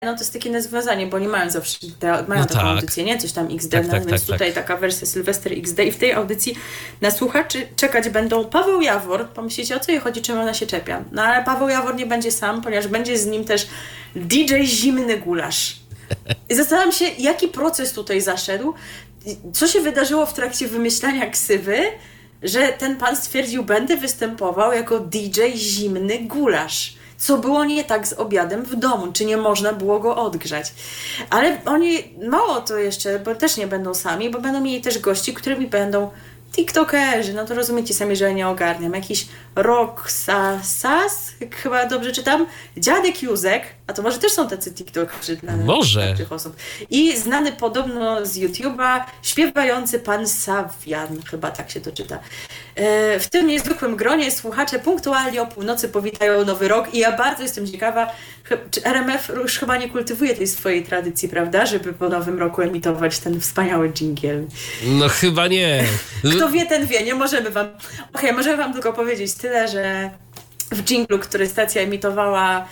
no to jest takie nawiązanie, bo nie mają zawsze, mają No taką tak. audycję, nie? Coś tam XD, Tak, więc tak. tutaj taka wersja Sylwester XD i w tej audycji na słuchaczy czekać będą Paweł Jawor. Pomyślicie, o co jej chodzi, czym ona się czepia? No ale Paweł Jawor nie będzie sam, ponieważ będzie z nim też DJ Zimny Gulasz. I zastanawiam się, jaki proces tutaj zaszedł, co się wydarzyło w trakcie wymyślania ksywy, że ten pan stwierdził, będę występował jako DJ Zimny Gulasz. Co było nie tak z obiadem w domu? Czy nie można było go odgrzać? Ale oni, mało to jeszcze, bo też nie będą sami, bo będą mieli też gości, którymi będą tiktokerzy. No to rozumiecie sami, że ja nie ogarniam. Jakiś Roxasas, chyba dobrze czytam, Dziadek Józek, a to może też są tacy tiktokerzy dla tych osób. I znany podobno z YouTube'a śpiewający pan Sawian, chyba tak się to czyta. W tym niezwykłym gronie słuchacze punktualnie o północy powitają Nowy Rok i ja bardzo jestem ciekawa, czy RMF już chyba nie kultywuje tej swojej tradycji, prawda, żeby po Nowym Roku emitować ten wspaniały dżingiel. No chyba nie. Kto wie, ten wie, nie możemy wam... możemy wam tylko powiedzieć tyle, że w dżinglu, który stacja emitowała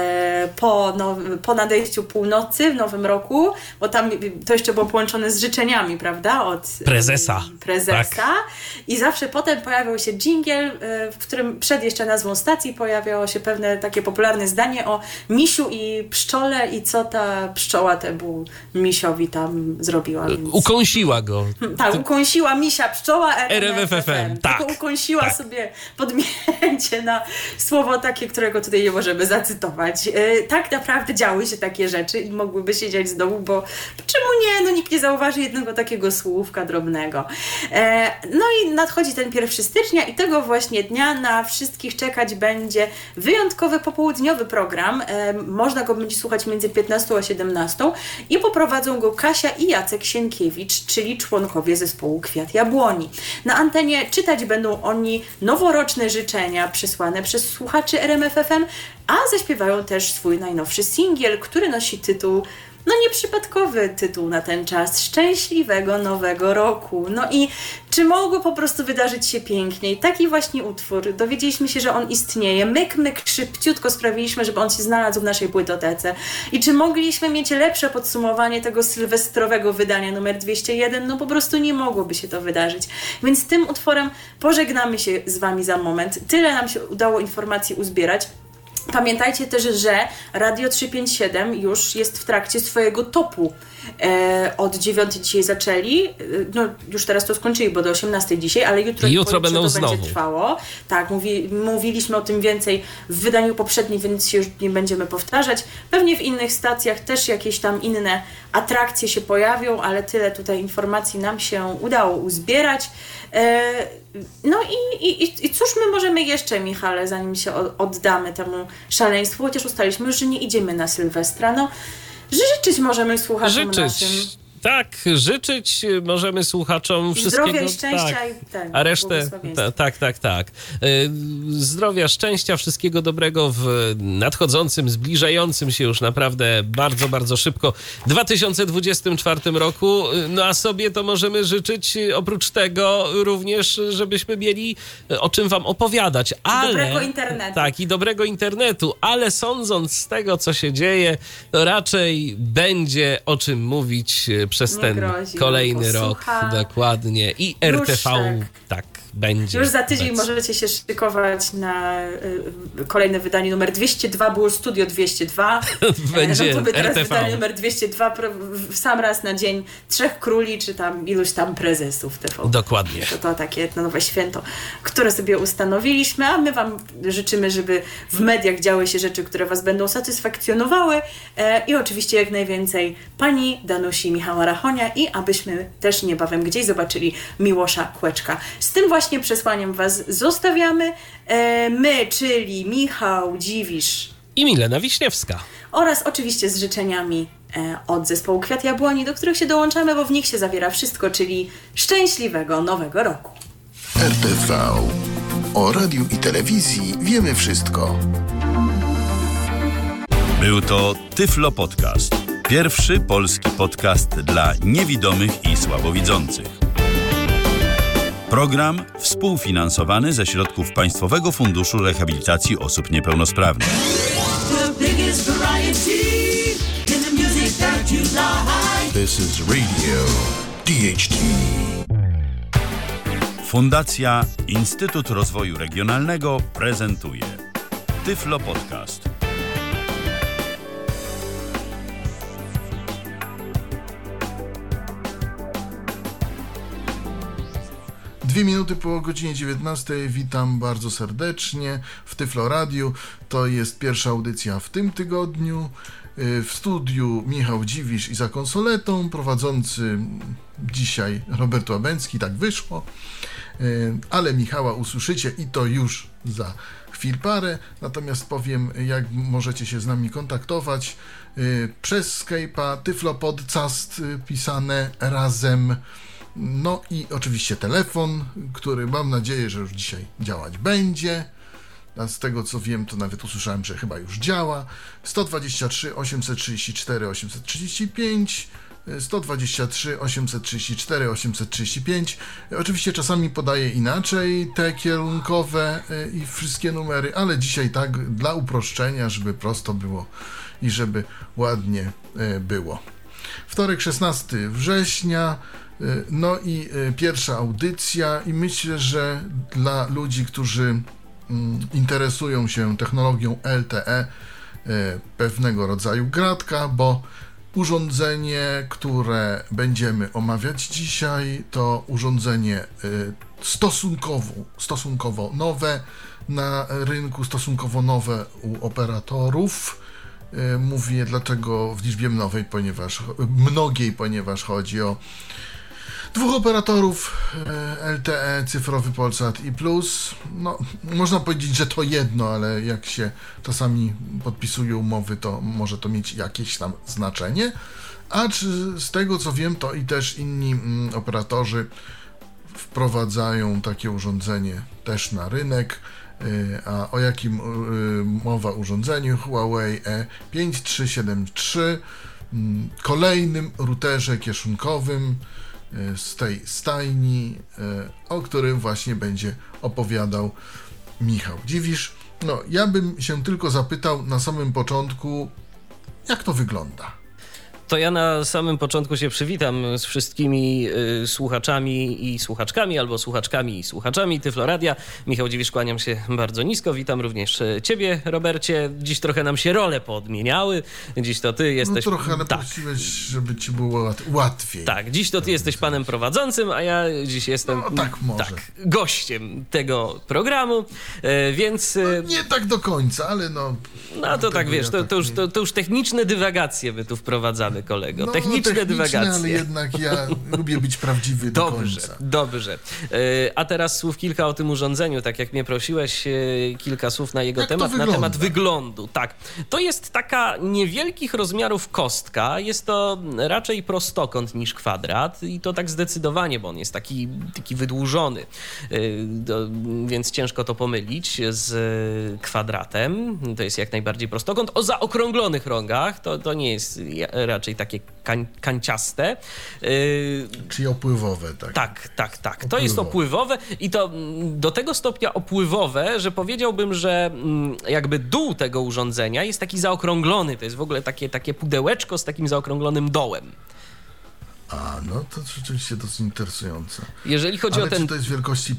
po nadejściu północy w Nowym Roku, bo tam to jeszcze było połączone z życzeniami, prawda, od prezesa. Tak. I zawsze potem pojawiał się dżingiel, w którym przed jeszcze nazwą stacji pojawiało się pewne takie popularne zdanie o misiu i pszczole i co ta pszczoła temu misiowi tam zrobiła. Więc... Ukąsiła go. Tak, ukąsiła misia pszczoła RMFFM. Tak. Tylko ukąsiła sobie podmięcie na słowo takie, którego tutaj nie możemy zacytować. Tak naprawdę działy się takie rzeczy i mogłyby siedzieć z domu, bo czemu nie? No nikt nie zauważy jednego takiego słówka drobnego. No i nadchodzi ten 1 stycznia i tego właśnie dnia na wszystkich czekać będzie wyjątkowy popołudniowy program. Można go będzie słuchać między 15 a 17 i poprowadzą go Kasia i Jacek Sienkiewicz, czyli członkowie zespołu Kwiat Jabłoni. Na antenie czytać będą oni noworoczne życzenia przysłane przez słuchaczy RMFFM, a zaśpiewają też swój najnowszy singiel, który nosi tytuł, no nieprzypadkowy tytuł na ten czas, Szczęśliwego Nowego Roku. No i czy mogło po prostu wydarzyć się piękniej? Taki właśnie utwór. Dowiedzieliśmy się, że on istnieje. Myk, szybciutko sprawiliśmy, żeby on się znalazł w naszej płytotece. I czy mogliśmy mieć lepsze podsumowanie tego sylwestrowego wydania numer 201? No po prostu nie mogłoby się to wydarzyć. Więc tym utworem pożegnamy się z wami za moment. Tyle nam się udało informacji uzbierać. Pamiętajcie też, że Radio 357 już jest w trakcie swojego topu. Od 9 dzisiaj zaczęli, no już teraz to skończyli, bo do 18 dzisiaj, ale jutro będą to znowu. będzie trwało. Tak, mówiliśmy o tym więcej w wydaniu poprzednim, więc się już nie będziemy powtarzać. Pewnie w innych stacjach też jakieś tam inne atrakcje się pojawią, ale tyle tutaj informacji nam się udało uzbierać. No i cóż my możemy jeszcze, Michale, zanim się oddamy temu szaleństwu, chociaż ustaliliśmy już, że nie idziemy na Sylwestra, no życzyć możemy słuchaczom naszym. Tak, życzyć możemy słuchaczom wszystkiego. Zdrowia i szczęścia a resztę tak. Zdrowia, szczęścia, wszystkiego dobrego w nadchodzącym, zbliżającym się już naprawdę bardzo, bardzo szybko 2024 roku. No a sobie to możemy życzyć oprócz tego również, żebyśmy mieli o czym wam opowiadać. Dobrego internetu. Tak, i dobrego internetu, ale sądząc z tego, co się dzieje, to raczej będzie o czym mówić przez ten kolejny rok. Dokładnie. I RTV tak będzie. Już za tydzień możecie się szykować na kolejne wydanie numer 202, było Studio 202. Będzie to by teraz RTV. Wydanie numer 202 w sam raz na dzień 3 króli, czy tam iluś tam prezesów TV. Dokładnie. To takie nowe święto, które sobie ustanowiliśmy, a my wam życzymy, żeby w mediach działy się rzeczy, które was będą satysfakcjonowały i oczywiście jak najwięcej pani Danusi Michała Rachonia i abyśmy też niebawem gdzieś zobaczyli Miłosza Kłeczka. Z tym właśnie przesłaniem was zostawiamy. My, czyli Michał Dziwisz i Milena Wiśniewska. Oraz oczywiście z życzeniami od zespołu Kwiat Jabłoni, do których się dołączamy, bo w nich się zawiera wszystko, czyli szczęśliwego Nowego Roku. RTV. O radiu i telewizji wiemy wszystko. Był to Tyflo Podcast. Pierwszy polski podcast dla niewidomych i słabowidzących. Program współfinansowany ze środków Państwowego Funduszu Rehabilitacji Osób Niepełnosprawnych. This is Radio DHT. Fundacja Instytut Rozwoju Regionalnego prezentuje Tyflo Podcast. Dwie minuty po godzinie 19. Witam bardzo serdecznie w Tyflo Radiu. To jest pierwsza audycja w tym tygodniu. W studiu Michał Dziwisz i za konsoletą. Prowadzący dzisiaj Robert Łabęcki, tak wyszło. Ale Michała usłyszycie i to już za chwil parę. Natomiast powiem, jak możecie się z nami kontaktować. Przez Skype'a Tyflo Podcast pisane razem. No i oczywiście telefon, który mam nadzieję, że już dzisiaj działać będzie. A z tego co wiem, to nawet usłyszałem, że chyba już działa. 123 834 835 123 834 835. Oczywiście czasami podaję inaczej te kierunkowe i wszystkie numery, ale dzisiaj tak dla uproszczenia, żeby prosto było i żeby ładnie było. Wtorek 16 września. No i pierwsza audycja i myślę, że dla ludzi, którzy interesują się technologią LTE, pewnego rodzaju gratka, bo urządzenie, które będziemy omawiać dzisiaj, to urządzenie stosunkowo nowe na rynku, stosunkowo nowe u operatorów. Mówię dlatego w liczbie mnogiej, ponieważ chodzi o dwóch operatorów LTE, cyfrowy Polsat i Plus. No, można powiedzieć, że to jedno, ale jak się czasami podpisuje umowy, to może to mieć jakieś tam znaczenie. A z tego co wiem, to i też inni operatorzy wprowadzają takie urządzenie też na rynek. A o jakim mowa urządzeniu? Huawei E5373, kolejnym routerze kieszonkowym z tej stajni, o którym właśnie będzie opowiadał Michał Dziwisz. No, ja bym się tylko zapytał na samym początku, jak to wygląda? To ja na samym początku się przywitam z wszystkimi słuchaczami i słuchaczkami, albo słuchaczkami i słuchaczami Tyflo Radia. Michał Dziwisz, kłaniam się bardzo nisko. Witam również Ciebie, Robercie. Dziś trochę nam się role poodmieniały. Dziś to Ty jesteś... No trochę, ale prosiłeś, żeby Ci było łatwiej. Tak, dziś to Ty jesteś panem prowadzącym, a ja dziś jestem gościem tego programu, więc... No, nie tak do końca, ale no... No to tak, wiesz, to już techniczne dywagacje my tu wprowadzamy, kolego. No, techniczne dywagacje. Ale jednak ja lubię być prawdziwy do końca. Dobrze. A teraz słów kilka o tym urządzeniu, tak jak mnie prosiłeś, kilka słów na jego temat, na temat wyglądu. Tak, to jest taka niewielkich rozmiarów kostka, jest to raczej prostokąt niż kwadrat i to tak zdecydowanie, bo on jest taki wydłużony, więc ciężko to pomylić z kwadratem. To jest jak najbardziej prostokąt. O zaokrąglonych rogach to nie jest raczej takie kanciaste. Czyli opływowe, tak? Tak. Opływowe. To jest opływowe i to do tego stopnia opływowe, że powiedziałbym, że jakby dół tego urządzenia jest taki zaokrąglony. To jest w ogóle takie pudełeczko z takim zaokrąglonym dołem. A, no to rzeczywiście dosyć interesujące. Jeżeli chodzi o ten... czy to jest wielkości...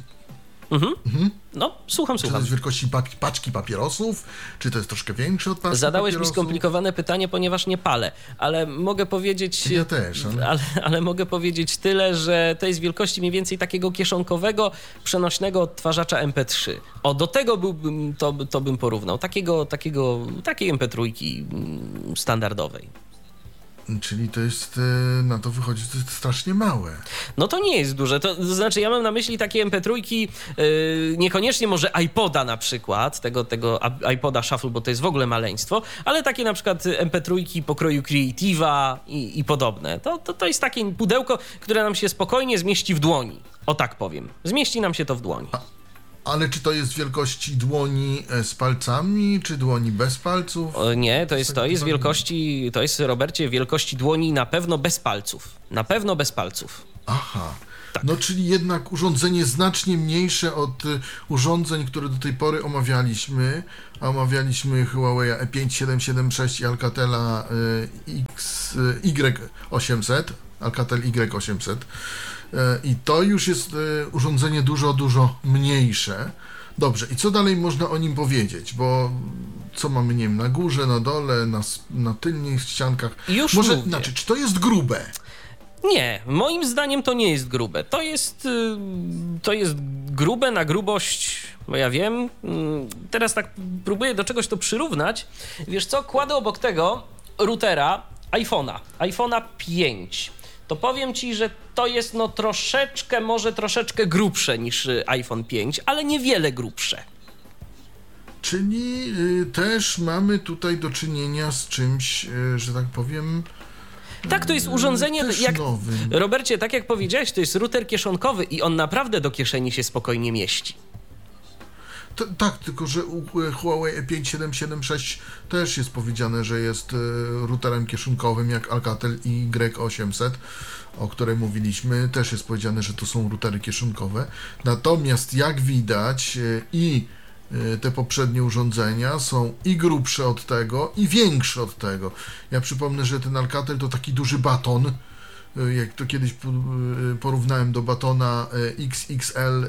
No, słucham. Czy to jest wielkości paczki papierosów? Czy to jest troszkę większy od paczki Zadałeś papierosów? mi skomplikowane pytanie, ponieważ nie palę, ale mogę powiedzieć... Ja też, ale mogę powiedzieć tyle, że to jest wielkości mniej więcej takiego kieszonkowego, przenośnego odtwarzacza MP3. Do tego to bym porównał. Takiej MP3 standardowej. Czyli to jest, na to wychodzi, to jest strasznie małe. No to nie jest duże. To znaczy ja mam na myśli takie MP3, niekoniecznie może iPoda na przykład, tego iPoda Shuffle, bo to jest w ogóle maleństwo, ale takie na przykład MP3 pokroju Creative'a i podobne. To jest takie pudełko, które nam się spokojnie zmieści w dłoni. O tak powiem. Zmieści nam się to w dłoni. Ale czy to jest wielkości dłoni z palcami, czy dłoni bez palców? Nie, to jest, Robercie, wielkości dłoni na pewno bez palców. Na pewno bez palców. Aha. Tak. No czyli jednak urządzenie znacznie mniejsze od urządzeń, które do tej pory omawialiśmy. Omawialiśmy Huawei E5776 i Alcatela Y800, Alcatel Y800 i to już jest urządzenie dużo mniejsze. Dobrze, i co dalej można o nim powiedzieć? Bo co mamy, nie wiem, na górze, na dole, na tylnych ściankach? Już może, mówię. znaczy, czy to jest grube? Nie, moim zdaniem to nie jest grube. To jest grube na grubość, bo ja wiem. Teraz tak próbuję do czegoś to przyrównać. Wiesz co, kładę obok tego routera iPhone'a 5. To powiem ci, że to jest no troszeczkę grubsze niż iPhone 5, ale niewiele grubsze. Czyli też mamy tutaj do czynienia z czymś, że tak powiem... Tak, to jest urządzenie, nowym. Robercie, tak jak powiedziałeś, to jest router kieszonkowy i on naprawdę do kieszeni się spokojnie mieści. Tak, tylko że u Huawei E5776 też jest powiedziane, że jest routerem kieszonkowym jak Alcatel Y800, o której mówiliśmy. Też jest powiedziane, że to są routery kieszonkowe. Natomiast jak widać i te poprzednie urządzenia są i grubsze od tego, i większe od tego. Ja przypomnę, że ten Alcatel to taki duży baton, jak to kiedyś porównałem do batona XXL,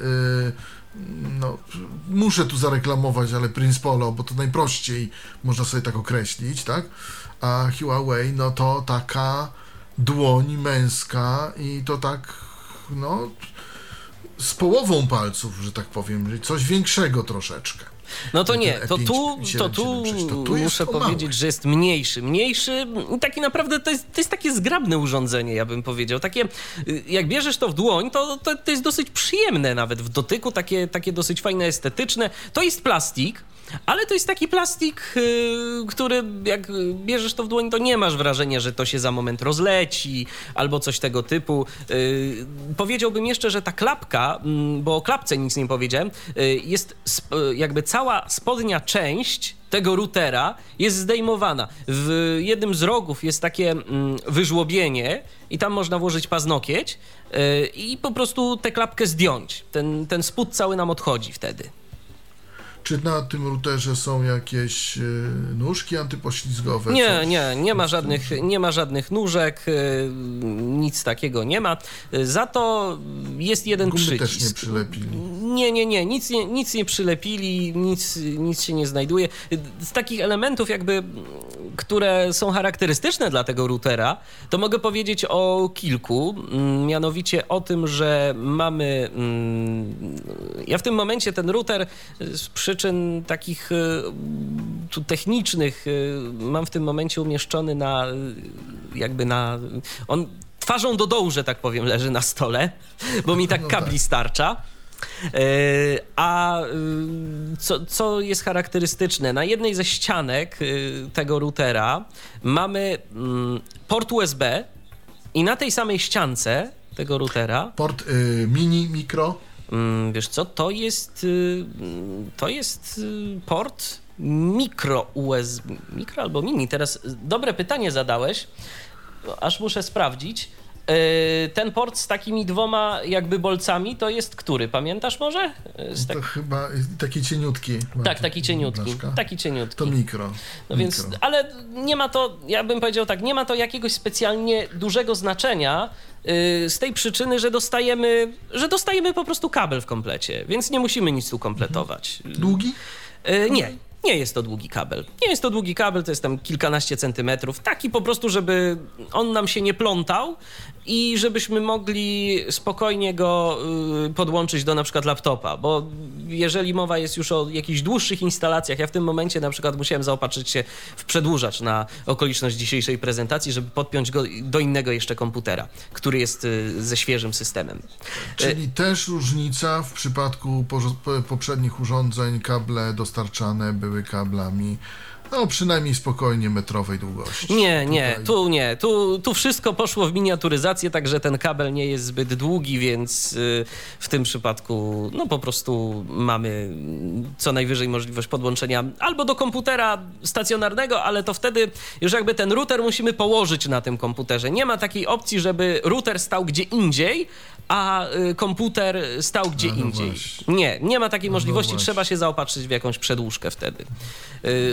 no, muszę tu zareklamować, ale Prince Polo, bo to najprościej można sobie tak określić, tak? A Huawei, no to taka dłoń męska i to tak, no, z połową palców, że tak powiem, coś większego troszeczkę. No to nie, to tu muszę powiedzieć, że jest mniejszy i taki naprawdę to jest takie zgrabne urządzenie, ja bym powiedział. Takie, jak bierzesz to w dłoń, to jest dosyć przyjemne nawet w dotyku, takie dosyć fajne, estetyczne. To jest plastik, ale to jest taki plastik, który jak bierzesz to w dłoń, to nie masz wrażenia, że to się za moment rozleci albo coś tego typu. Powiedziałbym jeszcze, że ta klapka, bo o klapce nic nie powiedziałem, jest jakby cała spodnia część tego routera jest zdejmowana. W jednym z rogów jest takie wyżłobienie i tam można włożyć paznokieć i po prostu tę klapkę zdjąć. Ten spód cały nam odchodzi wtedy. Czy na tym routerze są jakieś nóżki antypoślizgowe? Nie ma żadnych nóżek, nic takiego nie ma. Za to jest jeden Gumy przycisk. też nie przylepili. Nie, nic nie przylepili, nic się nie znajduje. Z takich elementów jakby, które są charakterystyczne dla tego routera, to mogę powiedzieć o kilku, mianowicie o tym, że mamy, ja w tym momencie ten router z przyczyn takich tu technicznych mam w tym momencie umieszczony on twarzą do dołu, że tak powiem, leży na stole, bo mi tak kabli starcza. A co jest charakterystyczne? Na jednej ze ścianek tego routera mamy port USB i na tej samej ściance tego routera port mini, mikro. Wiesz co, to jest port mikro USB, mikro albo mini. Teraz dobre pytanie zadałeś, aż muszę sprawdzić. Ten port z takimi dwoma jakby bolcami to jest który? Pamiętasz może? To chyba taki cieniutki. Tak, taki cieniutki. To mikro. No więc, ale nie ma to, ja bym powiedział tak, nie ma to jakiegoś specjalnie dużego znaczenia z tej przyczyny, że dostajemy po prostu kabel w komplecie, więc nie musimy nic tu kompletować. Długi? Nie jest to długi kabel. To jest tam kilkanaście centymetrów. Taki po prostu, żeby on nam się nie plątał i żebyśmy mogli spokojnie go podłączyć do na przykład laptopa, bo jeżeli mowa jest już o jakichś dłuższych instalacjach, ja w tym momencie na przykład musiałem zaopatrzyć się w przedłużacz na okoliczność dzisiejszej prezentacji, żeby podpiąć go do innego jeszcze komputera, który jest ze świeżym systemem. Czyli też różnica w przypadku poprzednich urządzeń, kable dostarczane były kablami, no przynajmniej spokojnie metrowej długości. Tu wszystko poszło w miniaturyzację, także ten kabel nie jest zbyt długi, więc w tym przypadku no po prostu mamy co najwyżej możliwość podłączenia albo do komputera stacjonarnego, ale to wtedy już jakby ten router musimy położyć na tym komputerze. Nie ma takiej opcji, żeby router stał gdzie indziej, a komputer stał gdzie indziej. Nie ma takiej możliwości, trzeba się zaopatrzyć w jakąś przedłużkę wtedy. W komplecie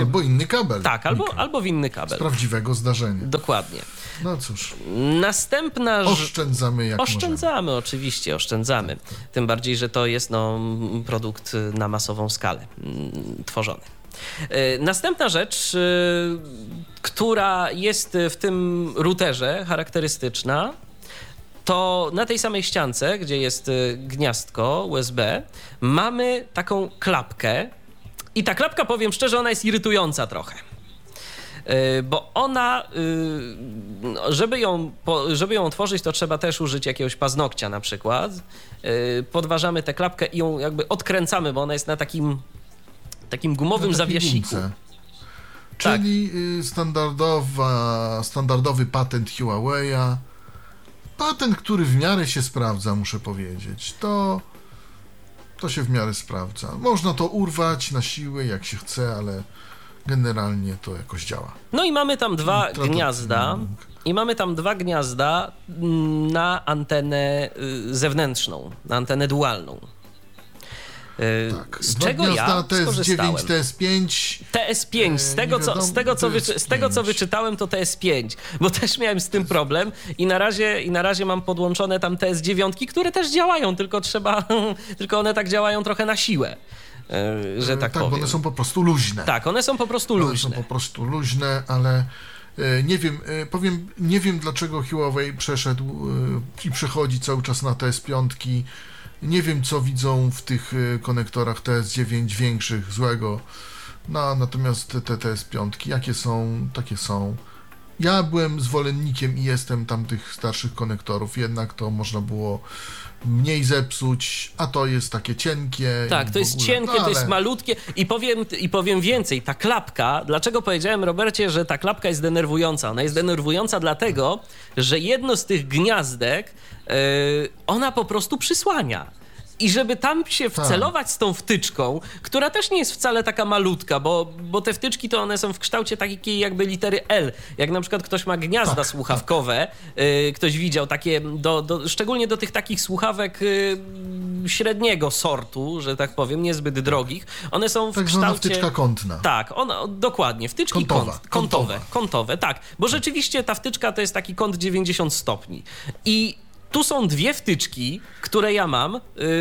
Albo inny kabel. Tak, albo w inny kabel. Z prawdziwego zdarzenia. Dokładnie. No cóż. Następna... Oszczędzamy jak Oszczędzamy, możemy. oczywiście, oszczędzamy. Tym bardziej, że to jest produkt na masową skalę tworzony. Następna rzecz, która jest w tym routerze charakterystyczna, to na tej samej ściance, gdzie jest gniazdko USB, mamy taką klapkę i ta klapka, powiem szczerze, ona jest irytująca trochę. Bo ona, żeby ją otworzyć, to trzeba też użyć jakiegoś paznokcia na przykład. Podważamy tę klapkę i ją jakby odkręcamy, bo ona jest na takim gumowym zawiesiku. Czyli standardowy patent Huawei'a. Patent, który w miarę się sprawdza, muszę powiedzieć. To się w miarę sprawdza. Można to urwać na siłę, jak się chce, ale generalnie to jakoś działa. No i mamy tam dwa gniazda na antenę zewnętrzną, na antenę dualną. Tak. Z czego ja skorzystałem? TS9, TS5, z tego co wyczytałem, to TS5, bo też miałem z tym problem i na razie mam podłączone tam TS9, które też działają, tylko one tak działają trochę na siłę. Że tak powiem. Bo one są po prostu luźne. Tak, one są po prostu luźne. Ale nie wiem dlaczego Huawei przeszedł i przechodzi cały czas na TS5. Nie wiem, co widzą w tych konektorach TS9 większych, złego. No, natomiast te TS5, jakie są, takie są. Ja byłem zwolennikiem i jestem tych starszych konektorów, jednak to można było mniej zepsuć, a to jest takie cienkie. Tak, to jest cienkie, to jest malutkie i powiem więcej, ta klapka, dlaczego powiedziałem, Robercie, że ta klapka jest denerwująca? Ona jest denerwująca dlatego, że jedno z tych gniazdek ona po prostu przysłania. I żeby tam się wcelować z tą wtyczką, która też nie jest wcale taka malutka, bo te wtyczki to one są w kształcie takiej jakby litery L. Jak na przykład ktoś ma gniazda słuchawkowe, ktoś widział takie, szczególnie do tych takich słuchawek średniego sortu, że tak powiem, niezbyt drogich. One są w tak kształcie... wtyczka kątna. Tak, dokładnie, wtyczki kątowe, tak. Bo rzeczywiście ta wtyczka to jest taki kąt 90 stopni. I tu są dwie wtyczki, które ja mam,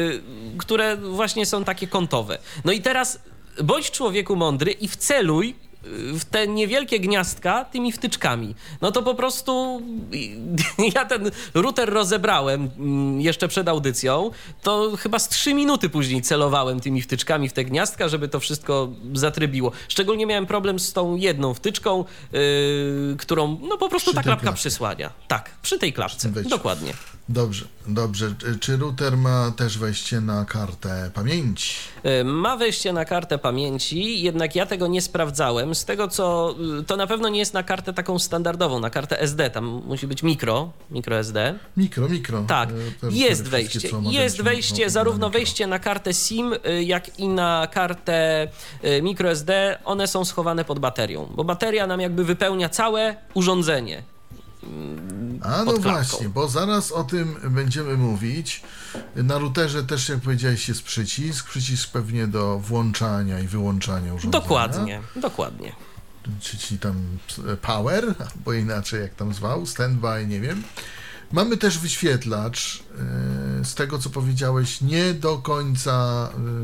które właśnie są takie kątowe. No i teraz bądź człowieku mądry i wceluj w te niewielkie gniazdka tymi wtyczkami. No to po prostu ja ten router rozebrałem jeszcze przed audycją, to chyba z 3 minuty później celowałem tymi wtyczkami w te gniazdka, żeby to wszystko zatrybiło. Szczególnie miałem problem z tą jedną wtyczką, którą no po prostu ta klapka przysłania. Tak, przy tej klapce, dokładnie. Dobrze. Czy router ma też wejście na kartę pamięci? Ma wejście na kartę pamięci, jednak ja tego nie sprawdzałem. Z tego co... To na pewno nie jest na kartę taką standardową, na kartę SD. Tam musi być micro SD. Mikro. Tak, jest wejście. Jest wejście, zarówno wejście na kartę SIM, jak i na kartę micro SD. One są schowane pod baterią, bo bateria nam jakby wypełnia całe urządzenie. A no właśnie, bo zaraz o tym będziemy mówić. Na routerze też, jak powiedziałeś, jest przycisk pewnie do włączania i wyłączania urządzenia. Dokładnie. Czyli tam power, bo inaczej jak tam zwał, standby, nie wiem. Mamy też wyświetlacz, z tego co powiedziałeś, nie do końca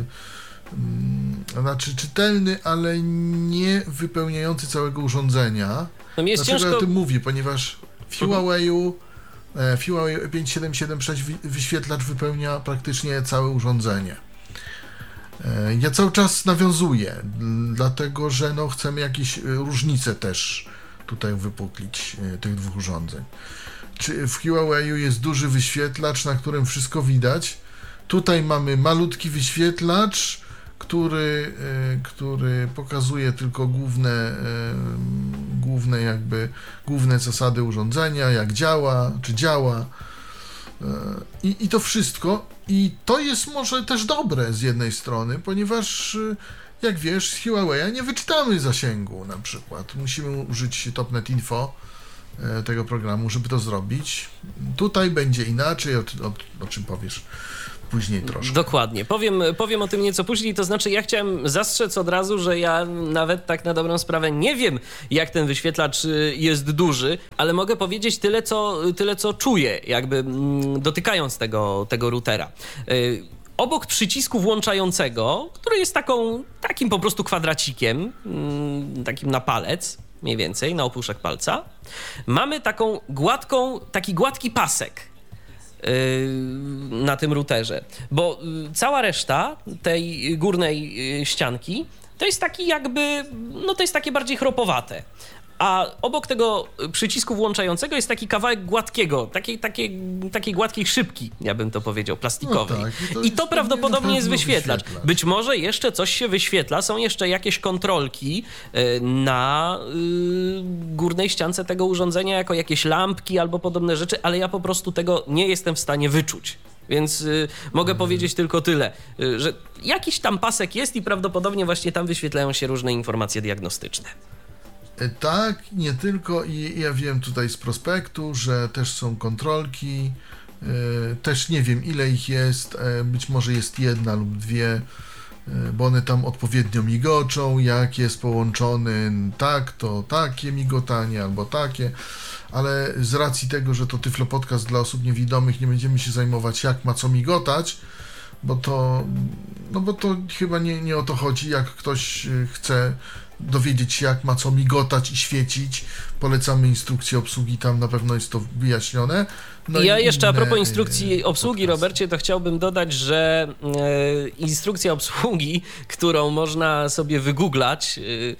znaczy czytelny, ale nie wypełniający całego urządzenia. No mi jest Dlaczego ciężko... ja o tym mówię? Ponieważ w Huawei 5776 wyświetlacz wypełnia praktycznie całe urządzenie. Ja cały czas nawiązuję, dlatego że no, chcemy jakieś różnice też tutaj wypuklić tych dwóch urządzeń. Czy w Huawei jest duży wyświetlacz, na którym wszystko widać. Tutaj mamy malutki wyświetlacz, który pokazuje tylko główne zasady urządzenia, jak działa, czy działa. I to wszystko. I to jest może też dobre z jednej strony, ponieważ jak wiesz, z Huawei'a nie wyczytamy zasięgu na przykład. Musimy użyć Topnet Info tego programu, żeby to zrobić. Tutaj będzie inaczej, o czym powiesz później troszkę. Dokładnie. Powiem o tym nieco później, to znaczy ja chciałem zastrzec od razu, że ja nawet tak na dobrą sprawę nie wiem, jak ten wyświetlacz jest duży, ale mogę powiedzieć tyle co czuję, jakby dotykając tego routera. Obok przycisku włączającego, który jest takim po prostu kwadracikiem, takim na palec, mniej więcej, na opuszek palca, mamy taki gładki pasek na tym routerze, bo cała reszta tej górnej ścianki to jest to jest takie bardziej chropowate. A obok tego przycisku włączającego jest taki kawałek gładkiego, takiej gładkiej szybki, ja bym to powiedział, plastikowej. No tak, I to prawdopodobnie jest wyświetlacz. Być może jeszcze coś się wyświetla, są jeszcze jakieś kontrolki na górnej ściance tego urządzenia, jako jakieś lampki albo podobne rzeczy, ale ja po prostu tego nie jestem w stanie wyczuć. Więc mogę powiedzieć tylko tyle, że jakiś tam pasek jest i prawdopodobnie właśnie tam wyświetlają się różne informacje diagnostyczne. Tak, nie tylko, i ja wiem tutaj z prospektu, że też są kontrolki, też nie wiem ile ich jest, być może jest jedna lub dwie, bo one tam odpowiednio migoczą, jak jest połączony tak, to takie migotanie albo takie, ale z racji tego, że to Tyflo Podcast dla osób niewidomych, nie będziemy się zajmować jak ma co migotać, bo to chyba nie o to chodzi. Jak ktoś chce dowiedzieć się, jak ma co migotać i świecić, polecamy instrukcję obsługi, tam na pewno jest to wyjaśnione. No ja jeszcze a propos instrukcji obsługi, Robercie, to chciałbym dodać, że instrukcja obsługi, którą można sobie wygooglać,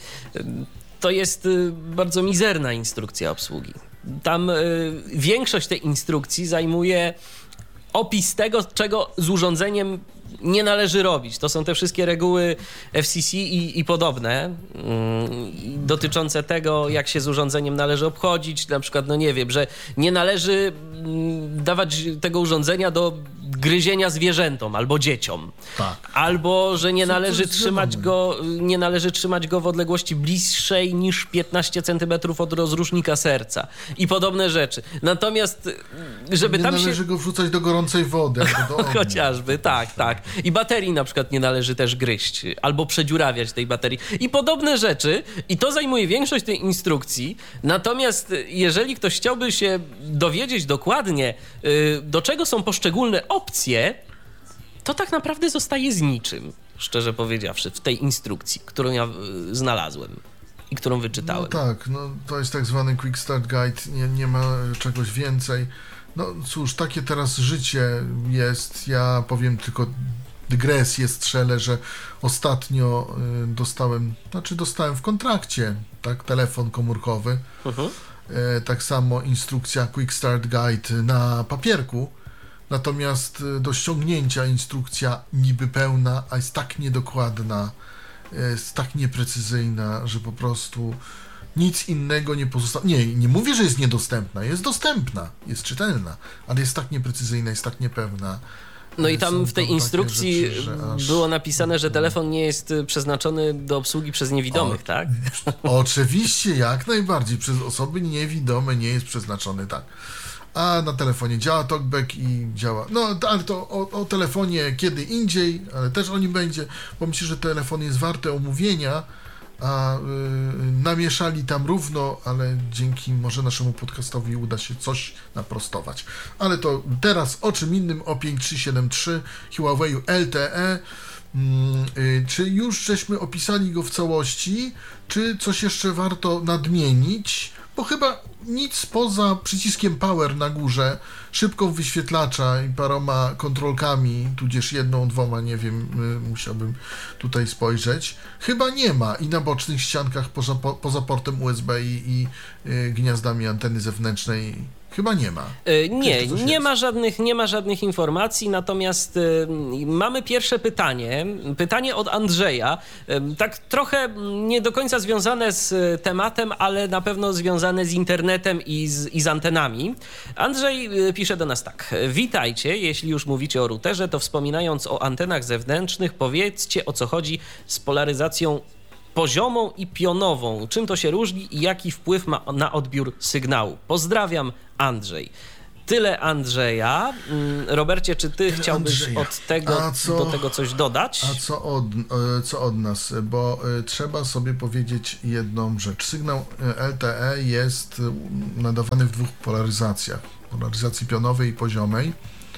to jest bardzo mizerna instrukcja obsługi. Tam większość tej instrukcji zajmuje opis tego, czego z urządzeniem nie należy robić. To są te wszystkie reguły FCC i podobne, dotyczące tego, jak się z urządzeniem należy obchodzić. Na przykład, no nie wiem, że nie należy dawać tego urządzenia do gryzienia zwierzętom albo dzieciom. Tak. Albo, że nie należy trzymać go w odległości bliższej niż 15 cm od rozrusznika serca i podobne rzeczy. Natomiast, żeby nie tam należy go wrzucać do gorącej wody albo do ognia. Chociażby, tak. I baterii na przykład nie należy też gryźć albo przedziurawiać tej baterii i podobne rzeczy. I to zajmuje większość tej instrukcji. Natomiast jeżeli ktoś chciałby się dowiedzieć dokładnie, do czego są poszczególne opcje, to tak naprawdę zostaje z niczym, szczerze powiedziawszy, w tej instrukcji, którą ja znalazłem i którą wyczytałem. No tak, to jest tak zwany Quick Start Guide, nie ma czegoś więcej. No cóż, takie teraz życie jest. Ja powiem tylko dygresję, strzelę, że ostatnio dostałem w kontrakcie telefon komórkowy. Tak samo instrukcja Quick Start Guide na papierku. Natomiast do ściągnięcia instrukcja niby pełna, a jest tak niedokładna, jest tak nieprecyzyjna, że po prostu nic innego nie pozostało. Nie mówię, że jest niedostępna, jest dostępna, jest czytelna, ale jest tak nieprecyzyjna, jest tak niepełna. No i tam w tej instrukcji było napisane, że telefon nie jest przeznaczony do obsługi przez niewidomych, tak? Oczywiście, jak najbardziej. Przez osoby niewidome nie jest przeznaczony, tak. A na telefonie działa TalkBack i działa... No, ale to o telefonie kiedy indziej, ale też o nim będzie, bo myślę, że telefon jest warte omówienia, a namieszali tam równo, ale dzięki może naszemu podcastowi uda się coś naprostować. Ale to teraz o czym innym, o 5373 Huawei LTE. Czy już żeśmy opisali go w całości, czy coś jeszcze warto nadmienić? Bo chyba nic poza przyciskiem power na górze, szybką wyświetlacza i paroma kontrolkami, tudzież jedną, dwoma, nie wiem, musiałbym tutaj spojrzeć. Chyba nie ma i na bocznych ściankach poza portem USB i gniazdami anteny zewnętrznej. Chyba nie ma. Nie ma żadnych informacji, natomiast mamy pierwsze pytanie. Pytanie od Andrzeja. Tak trochę nie do końca związane z tematem, ale na pewno związane z internetem i z antenami. Andrzej pisze do nas tak. Witajcie, jeśli już mówicie o routerze, to wspominając o antenach zewnętrznych, powiedzcie, o co chodzi z polaryzacją poziomą i pionową. Czym to się różni i jaki wpływ ma na odbiór sygnału? Pozdrawiam, Andrzej. Tyle Andrzeja. Robercie, czy ty chciałbyś od tego do tego coś dodać? A co od nas? Bo trzeba sobie powiedzieć jedną rzecz. Sygnał LTE jest nadawany w dwóch polaryzacjach. Polaryzacji pionowej i poziomej.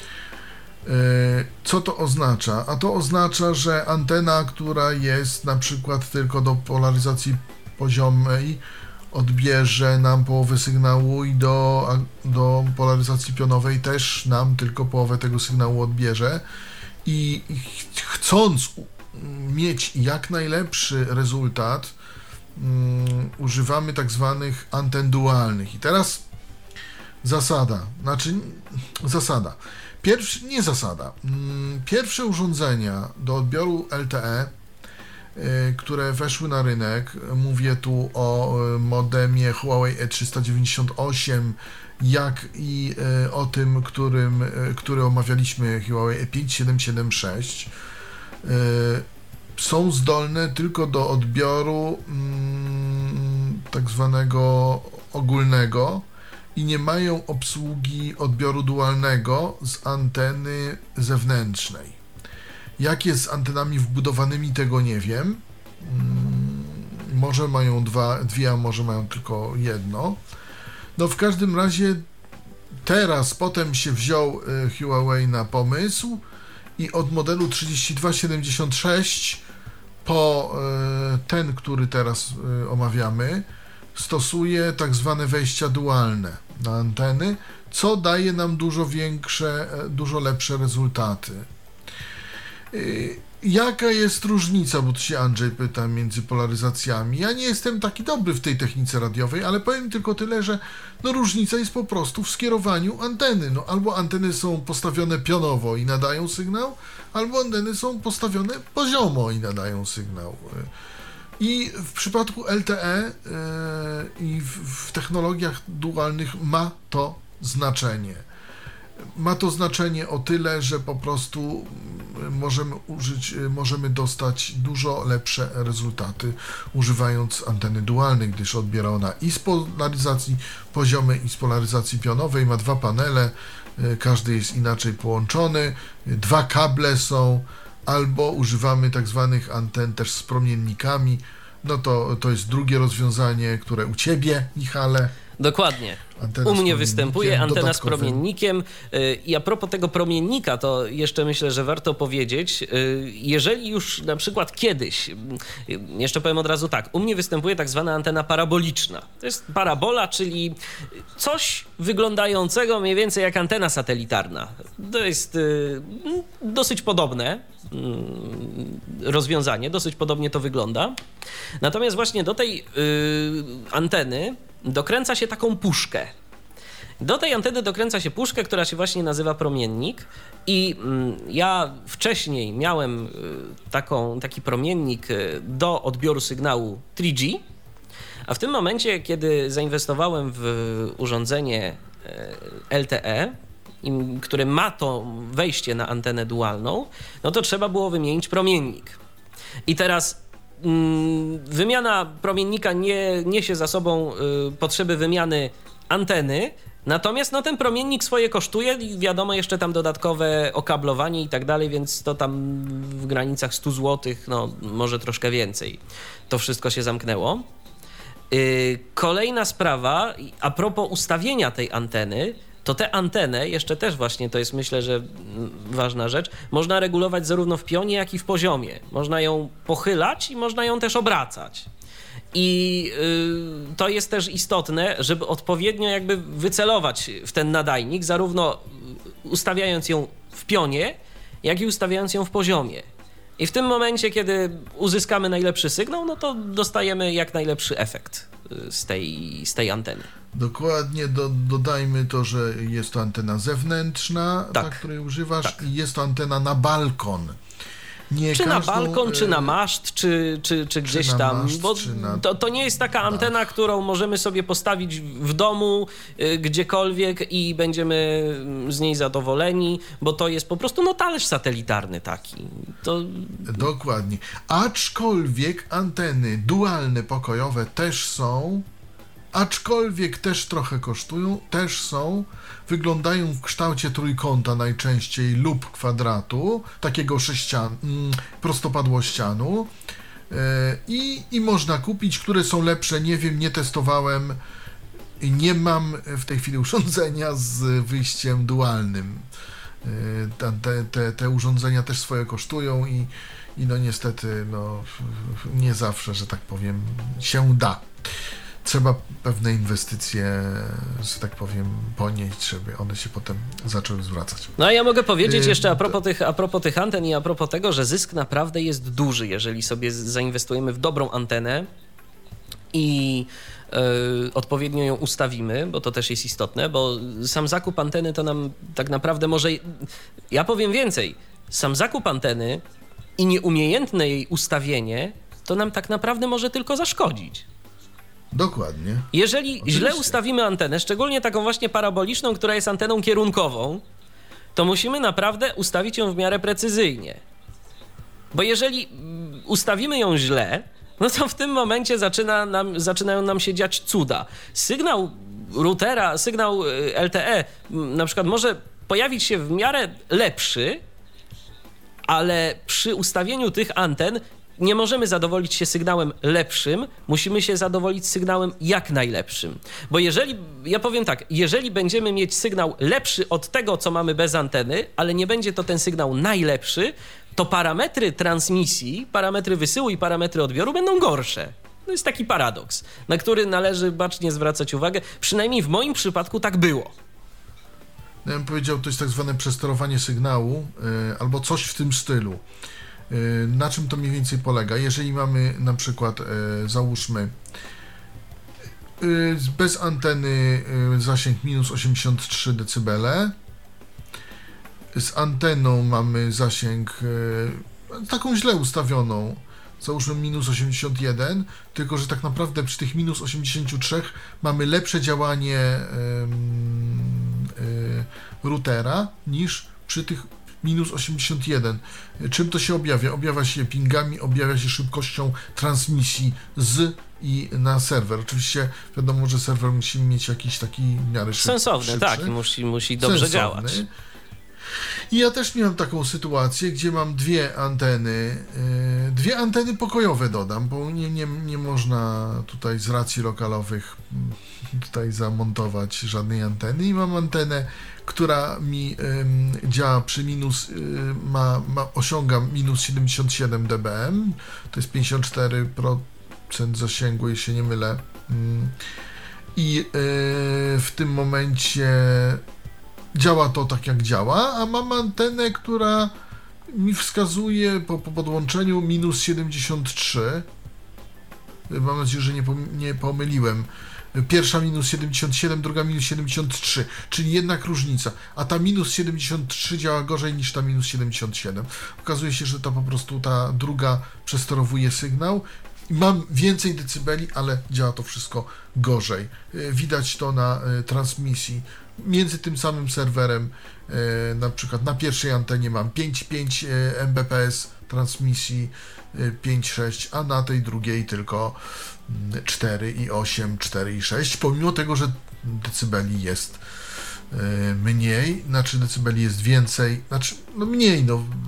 Co to oznacza? A to oznacza, że antena, która jest na przykład tylko do polaryzacji poziomej, odbierze nam połowę sygnału i do polaryzacji pionowej też nam tylko połowę tego sygnału odbierze. I chcąc mieć jak najlepszy rezultat, używamy tak zwanych anten dualnych. I teraz zasada. Pierwsze urządzenia do odbioru LTE, które weszły na rynek, mówię tu o modemie Huawei E398, jak i o tym, który omawialiśmy, Huawei E5776, są zdolne tylko do odbioru tak zwanego ogólnego i nie mają obsługi odbioru dualnego z anteny zewnętrznej. Jak jest z antenami wbudowanymi, tego nie wiem. Może mają dwie, a może mają tylko jedno. No w każdym razie potem się wziął Huawei na pomysł i od modelu 3276 po ten, który teraz omawiamy, stosuje tak zwane wejścia dualne na anteny, co daje nam dużo lepsze rezultaty. Jaka jest różnica, bo tu się Andrzej pyta, między polaryzacjami? Ja nie jestem taki dobry w tej technice radiowej, ale powiem tylko tyle, że różnica jest po prostu w skierowaniu anteny. Albo anteny są postawione pionowo i nadają sygnał, albo anteny są postawione poziomo i nadają sygnał. I w przypadku LTE i w technologiach dualnych ma to znaczenie. Ma to znaczenie o tyle, że po prostu możemy dostać dużo lepsze rezultaty używając anteny dualnej, gdyż odbiera ona i z polaryzacji poziomej, i z polaryzacji pionowej. Ma dwa panele, każdy jest inaczej połączony, dwa kable są, albo używamy tak zwanych anten też z promiennikami. To jest drugie rozwiązanie, które u Ciebie, Michale. Dokładnie. U mnie występuje antena z promiennikiem i a propos tego promiennika, to jeszcze myślę, że warto powiedzieć, jeżeli już na przykład kiedyś, jeszcze powiem od razu tak, u mnie występuje tak zwana antena paraboliczna. To jest parabola, czyli coś wyglądającego mniej więcej jak antena satelitarna. To jest dosyć podobne rozwiązanie, dosyć podobnie to wygląda. Natomiast właśnie do tej anteny dokręca się taką puszkę. Do tej anteny dokręca się puszkę, która się właśnie nazywa promiennik i ja wcześniej miałem taki promiennik do odbioru sygnału 3G, a w tym momencie, kiedy zainwestowałem w urządzenie LTE, które ma to wejście na antenę dualną, no to trzeba było wymienić promiennik. I teraz wymiana promiennika nie niesie za sobą potrzeby wymiany anteny, natomiast ten promiennik swoje kosztuje i wiadomo, jeszcze tam dodatkowe okablowanie i tak dalej, więc to tam w granicach 100 zł, może troszkę więcej. To wszystko się zamknęło. Kolejna sprawa, a propos ustawienia tej anteny, to tę antenę, jeszcze też właśnie to jest, myślę, że ważna rzecz, można regulować zarówno w pionie, jak i w poziomie. Można ją pochylać i można ją też obracać. I to jest też istotne, żeby odpowiednio jakby wycelować w ten nadajnik, zarówno ustawiając ją w pionie, jak i ustawiając ją w poziomie. I w tym momencie, kiedy uzyskamy najlepszy sygnał, to dostajemy jak najlepszy efekt z tej anteny. Dokładnie, dodajmy to, że jest to antena zewnętrzna, ta, której używasz, i jest to antena na balkon. nie czy każdą, na balkon, czy na maszt, czy gdzieś na tam. maszt, Bo czy na to nie jest taka antena, którą możemy sobie postawić w domu, gdziekolwiek i będziemy z niej zadowoleni, bo to jest po prostu talerz satelitarny taki. Dokładnie. Aczkolwiek anteny dualne pokojowe też są, aczkolwiek też trochę kosztują, też są, wyglądają w kształcie trójkąta najczęściej lub kwadratu, takiego prostopadłościanu, i można kupić, które są lepsze, nie wiem, nie testowałem, nie mam w tej chwili urządzenia z wyjściem dualnym. Te urządzenia też swoje kosztują i niestety nie zawsze, że tak powiem, się da. Trzeba pewne inwestycje, że tak powiem, ponieść, żeby one się potem zaczęły zwracać. No a ja mogę powiedzieć jeszcze a propos tych anten i a propos tego, że zysk naprawdę jest duży, jeżeli sobie zainwestujemy w dobrą antenę i odpowiednio ją ustawimy, bo to też jest istotne, bo sam zakup anteny to nam tak naprawdę może... Ja powiem więcej. Sam zakup anteny i nieumiejętne jej ustawienie to nam tak naprawdę może tylko zaszkodzić. Dokładnie. Jeżeli Oczywiście. źle ustawimy antenę, szczególnie taką właśnie paraboliczną, która jest anteną kierunkową, to musimy naprawdę ustawić ją w miarę precyzyjnie. Bo jeżeli ustawimy ją źle, no to w tym momencie zaczynają nam się dziać cuda. Sygnał routera, sygnał LTE na przykład może pojawić się w miarę lepszy, ale przy ustawieniu tych anten nie możemy zadowolić się sygnałem lepszym, musimy się zadowolić sygnałem jak najlepszym. Bo ja powiem tak, jeżeli będziemy mieć sygnał lepszy od tego, co mamy bez anteny, ale nie będzie to ten sygnał najlepszy, to parametry transmisji, parametry wysyłu i parametry odbioru będą gorsze. To jest taki paradoks, na który należy bacznie zwracać uwagę. Przynajmniej w moim przypadku tak było. Ja bym powiedział, to jest tak zwane przesterowanie sygnału, albo coś w tym stylu. Na czym to mniej więcej polega? Jeżeli mamy na przykład, załóżmy, bez anteny zasięg minus 83 dB, z anteną mamy zasięg taką źle ustawioną, załóżmy minus 81, tylko że tak naprawdę przy tych minus 83 mamy lepsze działanie routera niż przy tych minus 81. Czym to się objawia? Objawia się pingami, objawia się szybkością transmisji z i na serwer. Oczywiście wiadomo, że serwer musi mieć jakiś taki w miarę sensowny, tak, i musi dobrze sensowny. działać. I ja też miałem taką sytuację, gdzie mam dwie anteny pokojowe dodam, bo nie można tutaj z racji lokalowych tutaj zamontować żadnej anteny i mam antenę, która mi działa przy osiąga minus 77 dBm, to jest 54% zasięgu, jeśli się nie mylę. I w tym momencie działa to tak jak działa, a mam antenę, która mi wskazuje po podłączeniu minus 73. Mam nadzieję, że nie pomyliłem. Pierwsza minus 77, druga minus 73, czyli jednak różnica. A ta minus 73 działa gorzej niż ta minus 77. Okazuje się, że to po prostu ta druga przesterowuje sygnał. Mam więcej decybeli, ale działa to wszystko gorzej. Widać to na transmisji. Między tym samym serwerem, na przykład na pierwszej antenie mam 5,5 Mbps transmisji, 5,6, a na tej drugiej tylko 4,8, 4,6, pomimo tego, że decybeli jest mniej, znaczy decybeli jest więcej, mniej,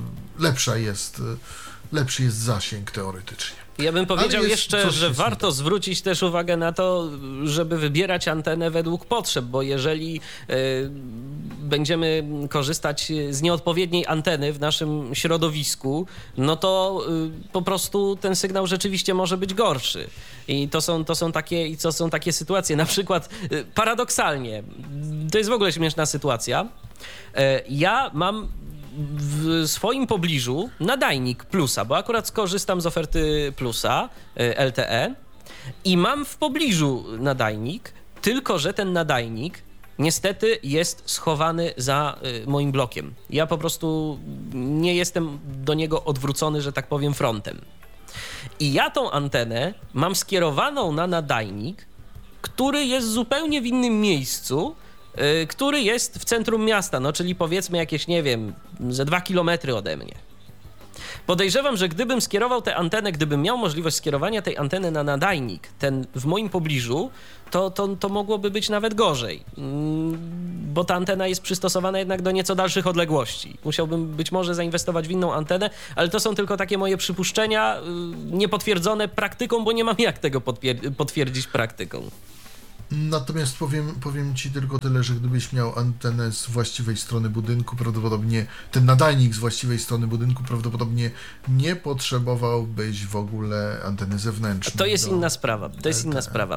lepszy jest zasięg teoretycznie. Ja bym powiedział jeszcze, że warto zwrócić też uwagę na to, żeby wybierać antenę według potrzeb, bo jeżeli będziemy korzystać z nieodpowiedniej anteny w naszym środowisku, no to po prostu ten sygnał rzeczywiście może być gorszy. I to są takie sytuacje. Na przykład paradoksalnie, to jest w ogóle śmieszna sytuacja. Ja mam w swoim pobliżu nadajnik Plusa, bo akurat skorzystam z oferty Plusa LTE i mam w pobliżu nadajnik, tylko że ten nadajnik niestety jest schowany za moim blokiem. Ja po prostu nie jestem do niego odwrócony, że tak powiem, frontem. I ja tą antenę mam skierowaną na nadajnik, który jest zupełnie w innym miejscu, który jest w centrum miasta, no czyli powiedzmy jakieś, nie wiem, ze 2 kilometry ode mnie. Podejrzewam, że gdybym skierował tę antenę, gdybym miał możliwość skierowania tej anteny na nadajnik, ten w moim pobliżu, to mogłoby być nawet gorzej, bo ta antena jest przystosowana jednak do nieco dalszych odległości. Musiałbym być może zainwestować w inną antenę, ale to są tylko takie moje przypuszczenia, niepotwierdzone praktyką, bo nie mam jak tego potwierdzić praktyką. Natomiast powiem ci tylko tyle, że gdybyś miał antenę z właściwej strony budynku, prawdopodobnie ten nadajnik z właściwej strony budynku, prawdopodobnie nie potrzebowałbyś w ogóle anteny zewnętrznej. To jest inna sprawa. To jest inna sprawa.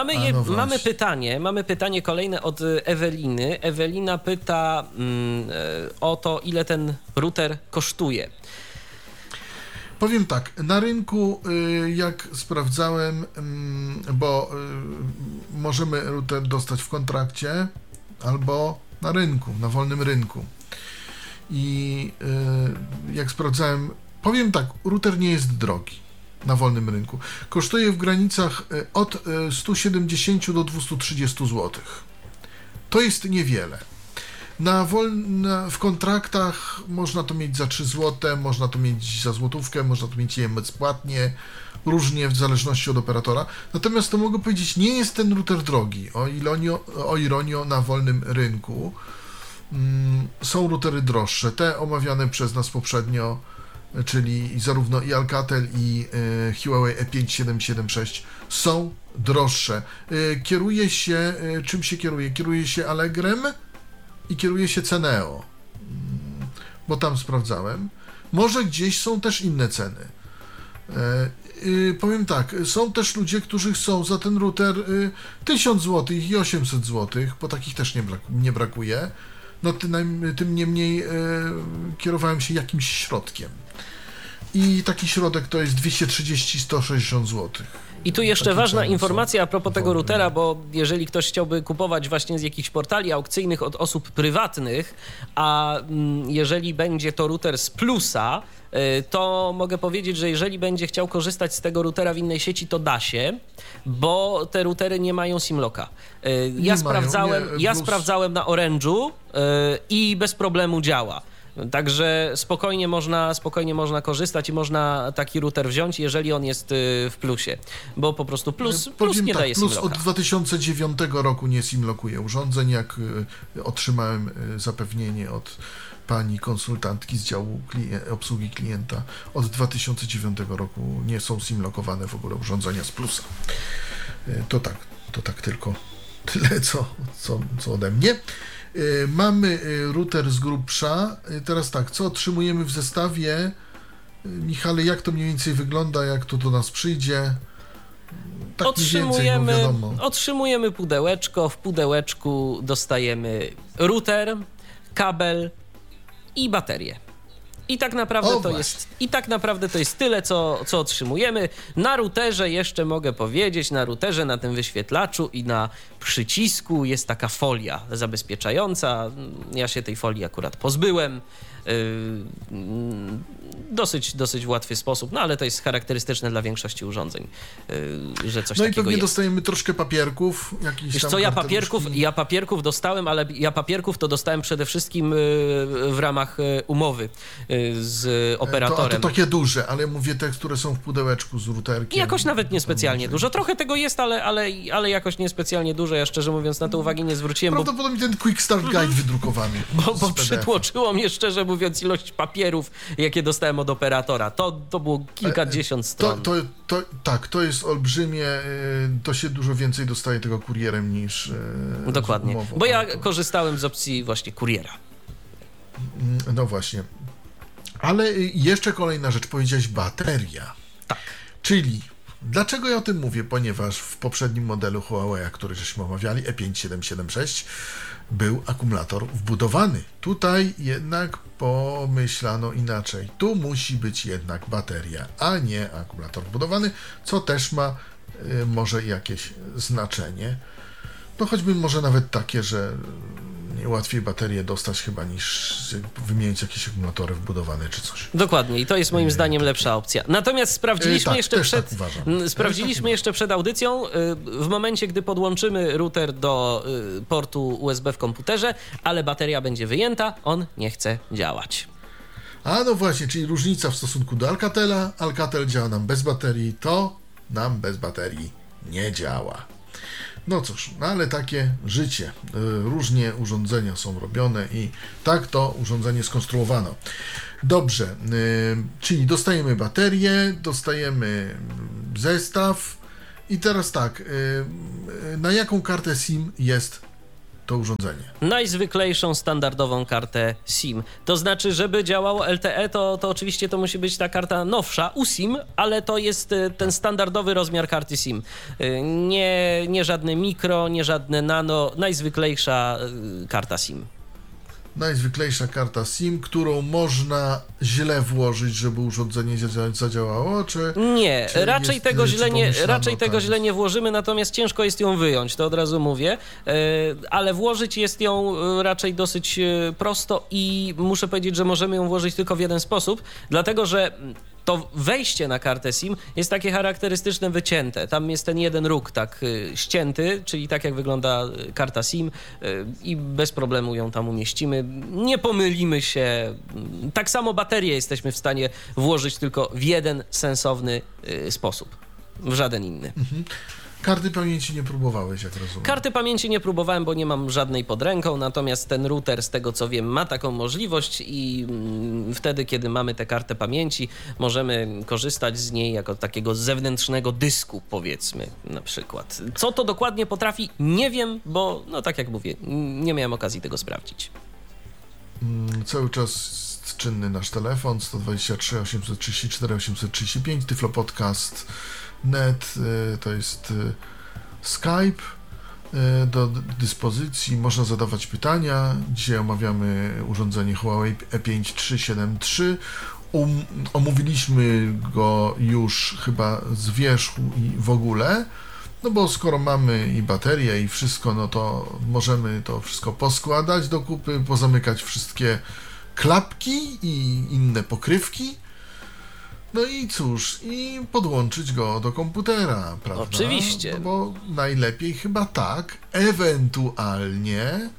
Mamy pytanie kolejne od Eweliny. Ewelina pyta o to, ile ten router kosztuje. Powiem tak, na rynku, jak sprawdzałem, bo możemy router dostać w kontrakcie albo na rynku, na wolnym rynku. I jak sprawdzałem, powiem tak, router nie jest drogi na wolnym rynku. Kosztuje w granicach od 170 do 230 zł. To jest niewiele. W kontraktach można to mieć za 3 zł, można to mieć za złotówkę, można to mieć bezpłatnie, różnie w zależności od operatora. Natomiast to mogę powiedzieć, nie jest ten router drogi, o ironio na wolnym rynku. Są routery droższe, te omawiane przez nas poprzednio, czyli zarówno i Alcatel, i Huawei E5776 są droższe. Czym się kieruje? Kieruje się Allegrem i kieruje się Ceneo, bo tam sprawdzałem. Może gdzieś są też inne ceny. Powiem tak, są też ludzie, którzy chcą za ten router 1000 zł i 800 zł, bo takich też nie brakuje. No tym niemniej kierowałem się jakimś środkiem. I taki środek to jest 230-160 zł. I tu jeszcze ważna informacja a propos tego routera, bo jeżeli ktoś chciałby kupować właśnie z jakichś portali aukcyjnych od osób prywatnych, a jeżeli będzie to router z Plusa, to mogę powiedzieć, że jeżeli będzie chciał korzystać z tego routera w innej sieci, to da się, bo te routery nie mają SIM-locka. Ja sprawdzałem na Orange'u i bez problemu działa. Także spokojnie można korzystać i można taki router wziąć, jeżeli on jest w plusie, bo po prostu plus nie daje SIM-locka. Plus od 2009 roku nie SIM-lokuje urządzeń, jak otrzymałem zapewnienie od pani konsultantki z działu obsługi klienta. Od 2009 roku nie są SIM-lokowane w ogóle urządzenia z plusa. To tak tylko tyle, co ode mnie. Mamy router z grubsza. Teraz tak, co otrzymujemy w zestawie? Michale, jak to mniej więcej wygląda, jak to do nas przyjdzie? Tak otrzymujemy pudełeczko, w pudełeczku dostajemy router, kabel i baterię. I tak naprawdę to jest tyle, co otrzymujemy. Na routerze jeszcze mogę powiedzieć, na tym wyświetlaczu i na przycisku jest taka folia zabezpieczająca. Ja się tej folii akurat pozbyłem. Dosyć w łatwy sposób, no ale to jest charakterystyczne dla większości urządzeń, że coś takiego jest. No i pewnie dostajemy troszkę papierków. Wiesz co, ja papierków dostałem, ale ja papierków to dostałem przede wszystkim w ramach umowy z operatorem. To takie duże, ale mówię te, które są w pudełeczku z routerkiem. Jakoś nawet niespecjalnie dużo. Trochę tego jest, ale jakoś niespecjalnie dużo. Ja szczerze mówiąc na to uwagi nie zwróciłem. Prawdopodobnie ten Quick Start Guide wydrukowany. Bo przytłoczyło mnie, szczerze mówiąc, ilość papierów, jakie dostałem od operatora. To było kilkadziesiąt stron. To jest olbrzymie. To się dużo więcej dostaje tego kurierem niż dokładnie, umową, bo ja korzystałem z opcji właśnie kuriera. No właśnie. Ale jeszcze kolejna rzecz, powiedziałeś bateria. Tak. Czyli dlaczego ja o tym mówię? Ponieważ w poprzednim modelu Huawei, który żeśmy omawiali, E5776, był akumulator wbudowany. Tutaj jednak pomyślano inaczej. Tu musi być jednak bateria, a nie akumulator wbudowany, co też ma może jakieś znaczenie. No choćby może nawet takie, że łatwiej baterię dostać chyba niż wymienić jakieś akumulatory wbudowane czy coś. Dokładnie i to jest moim zdaniem lepsza opcja. Natomiast sprawdziliśmy jeszcze przed audycją, w momencie, gdy podłączymy router do portu USB w komputerze, ale bateria będzie wyjęta, on nie chce działać. A no właśnie, czyli różnica w stosunku do Alcatela. Alcatel działa nam bez baterii, to nam bez baterii nie działa. No cóż, ale takie życie. Różnie urządzenia są robione i tak to urządzenie skonstruowano. Dobrze, czyli dostajemy baterię, dostajemy zestaw i teraz tak, na jaką kartę SIM jest to urządzenie? Najzwyklejszą standardową kartę SIM. To znaczy, żeby działało LTE, to oczywiście to musi być ta karta nowsza, USIM, ale to jest ten standardowy rozmiar karty SIM. Nie żadne mikro, nie żadne nano, najzwyklejsza karta SIM. Najzwyklejsza karta SIM, którą można źle włożyć, żeby urządzenie zadziałało, czy... Nie, raczej tego źle nie włożymy, natomiast ciężko jest ją wyjąć, to od razu mówię, ale włożyć jest ją raczej dosyć prosto i muszę powiedzieć, że możemy ją włożyć tylko w jeden sposób, dlatego że to wejście na kartę SIM jest takie charakterystyczne wycięte. Tam jest ten jeden róg tak ścięty, czyli tak jak wygląda karta SIM i bez problemu ją tam umieścimy. Nie pomylimy się. Tak samo baterię jesteśmy w stanie włożyć tylko w jeden sensowny sposób. W żaden inny. Mhm. Karty pamięci nie próbowałeś, jak rozumiem? Karty pamięci nie próbowałem, bo nie mam żadnej pod ręką, natomiast ten router, z tego co wiem, ma taką możliwość i wtedy, kiedy mamy tę kartę pamięci, możemy korzystać z niej jako takiego zewnętrznego dysku, powiedzmy, na przykład. Co to dokładnie potrafi, nie wiem, bo, no tak jak mówię, nie miałem okazji tego sprawdzić. Cały czas czynny nasz telefon 123 834 835, Tyflo Podcast Net, to jest Skype do dyspozycji, można zadawać pytania. Dzisiaj omawiamy urządzenie Huawei P5 III73. Omówiliśmy go już chyba z wierzchu i w ogóle, no bo skoro mamy i baterię i wszystko, no to możemy to wszystko poskładać do kupy, pozamykać wszystkie klapki i inne pokrywki. No i cóż, i podłączyć go do komputera, prawda? Oczywiście. No bo najlepiej chyba tak, ewentualnie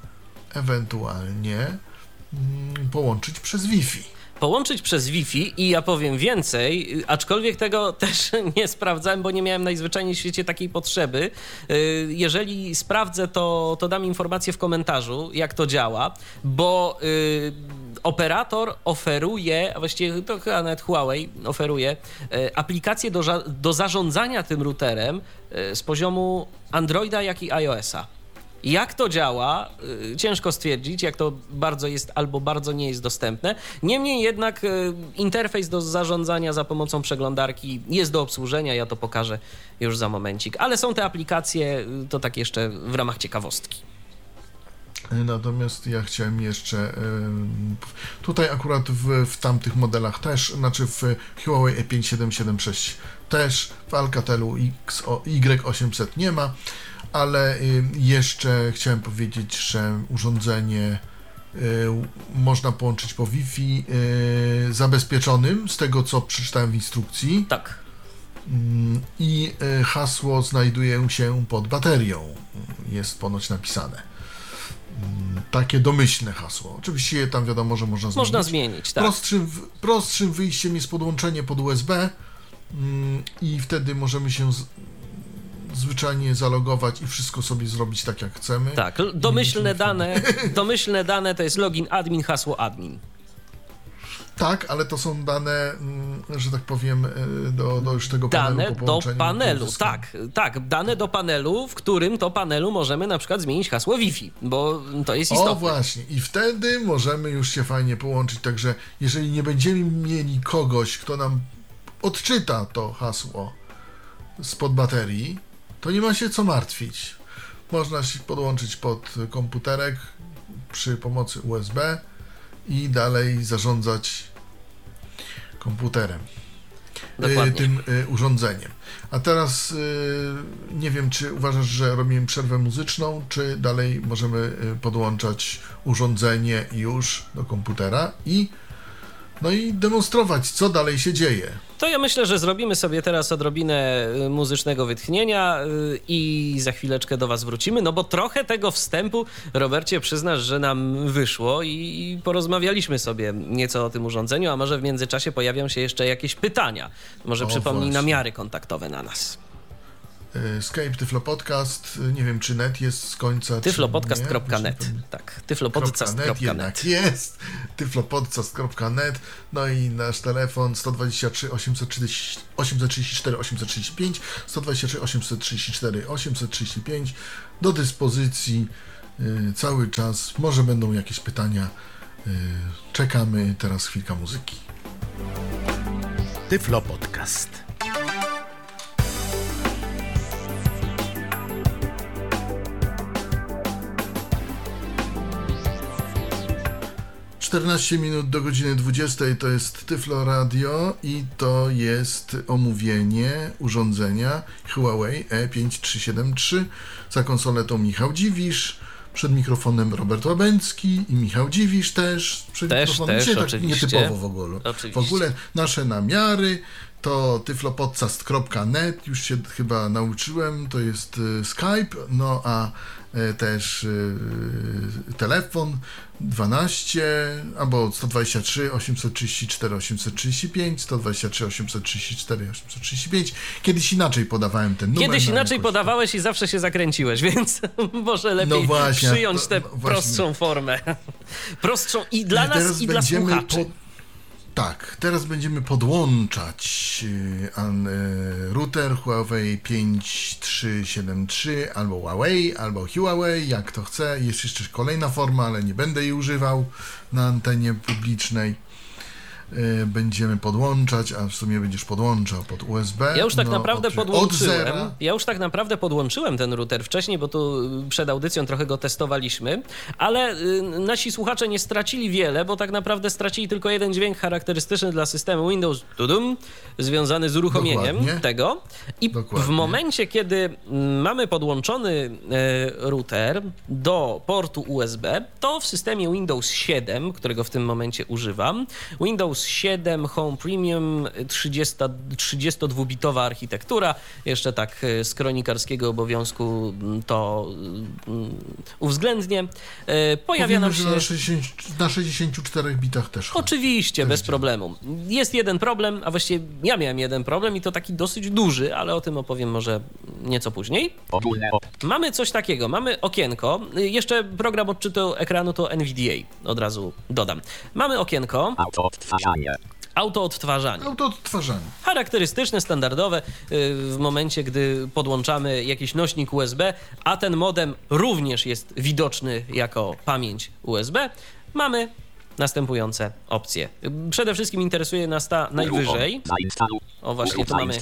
połączyć przez Wi-Fi. Połączyć przez Wi-Fi i ja powiem więcej, aczkolwiek tego też nie sprawdzałem, bo nie miałem najzwyczajniej w świecie takiej potrzeby. Jeżeli sprawdzę, to dam informację w komentarzu, jak to działa, bo operator oferuje, a właściwie to chyba nawet Huawei oferuje aplikację do zarządzania tym routerem z poziomu Androida, jak i iOS-a. Jak to działa, ciężko stwierdzić, jak to bardzo jest albo bardzo nie jest dostępne. Niemniej jednak interfejs do zarządzania za pomocą przeglądarki jest do obsłużenia, ja to pokażę już za momencik. Ale są te aplikacje, to tak jeszcze w ramach ciekawostki. Natomiast ja chciałem jeszcze tutaj akurat w tamtych modelach też, znaczy w Huawei E5776 też, w Alcatelu Y800 nie ma, ale jeszcze chciałem powiedzieć, że urządzenie można połączyć po Wi-Fi zabezpieczonym, z tego co przeczytałem w instrukcji. Tak. I hasło znajduje się pod baterią, jest ponoć napisane. Takie domyślne hasło. Oczywiście tam wiadomo, że można zmienić. Można zmienić, tak. Prostszym wyjściem jest podłączenie pod USB i wtedy możemy się zwyczajnie zalogować i wszystko sobie zrobić tak, jak chcemy. Tak, domyślne dane to jest login admin, hasło admin. Tak, ale to są dane, że tak powiem, do już tego panelu. Dane do panelu, tak, dane do panelu, w którym to panelu możemy na przykład zmienić hasło Wi-Fi, bo to jest istotne. O właśnie, i wtedy możemy już się fajnie połączyć, także jeżeli nie będziemy mieli kogoś, kto nam odczyta to hasło spod baterii, to nie ma się co martwić. Można się podłączyć pod komputerek przy pomocy USB i dalej zarządzać komputerem. Dokładnie. urządzeniem. A teraz nie wiem, czy uważasz, że robimy przerwę muzyczną, czy dalej możemy podłączać urządzenie już do komputera i demonstrować, co dalej się dzieje. To ja myślę, że zrobimy sobie teraz odrobinę muzycznego wytchnienia i za chwileczkę do was wrócimy, no bo trochę tego wstępu, Robercie, przyznasz, że nam wyszło i porozmawialiśmy sobie nieco o tym urządzeniu, a może w międzyczasie pojawią się jeszcze jakieś pytania. Może przypomnij namiary kontaktowe na nas. Skype, Tyflo Podcast, nie wiem, czy net jest z końca. Tyflopodcast.net. Tak, tyflopodcast.net. Jednak jest. Tyflopodcast.net. No i nasz telefon 123 834 835, 123 834 835 do dyspozycji cały czas. Może będą jakieś pytania. Czekamy. Teraz chwilka muzyki. Tyflo Podcast. 14 minut do godziny 20 to jest Tyflo Radio i to jest omówienie urządzenia Huawei E5373. Za konsoletą Michał Dziwisz, przed mikrofonem Robert Łabęcki i Michał Dziwisz też. Przed mikrofonem. Dzisiaj tak nietypowo w ogóle. Oczywiście. W ogóle nasze namiary to tyflopodcast.net, już się chyba nauczyłem, to jest Skype, no a też telefon 12 albo 123 834 835, 123 834 835. Kiedyś inaczej podawałem ten numer. Kiedyś inaczej podawałeś i zawsze się zakręciłeś, więc może lepiej przyjąć tę prostszą formę. Prostszą i dla nas, i dla słuchaczy. Tak, teraz będziemy podłączać router Huawei 5373 albo Huawei, albo Huawei, jak to chce. Jest jeszcze kolejna forma, ale nie będę jej używał na antenie publicznej. Będziemy podłączać, a w sumie będziesz podłączał pod USB. Ja już tak naprawdę podłączyłem. Ja już tak naprawdę podłączyłem ten router wcześniej, bo tu przed audycją trochę go testowaliśmy, ale nasi słuchacze nie stracili wiele, bo tak naprawdę stracili tylko jeden dźwięk charakterystyczny dla systemu Windows, związany z uruchomieniem tego. I w momencie, kiedy mamy podłączony router do portu USB, to w systemie Windows 7, którego w tym momencie używam, Windows 7 Home Premium, 32-bitowa architektura, jeszcze tak z kronikarskiego obowiązku to uwzględnię. Pojawia nam się... na 64 bitach też. Oczywiście, bez problemu. Jest jeden problem, a właściwie ja miałem jeden problem i to taki dosyć duży, ale o tym opowiem może nieco później. Mamy coś takiego, mamy okienko, jeszcze program odczytu ekranu to NVDA, od razu dodam. Mamy okienko. Autoodtwarzanie. Charakterystyczne, standardowe w momencie, gdy podłączamy jakiś nośnik USB, a ten modem również jest widoczny jako pamięć USB. Mamy następujące opcje. Przede wszystkim interesuje nas ta najwyżej. O, właśnie tu mamy.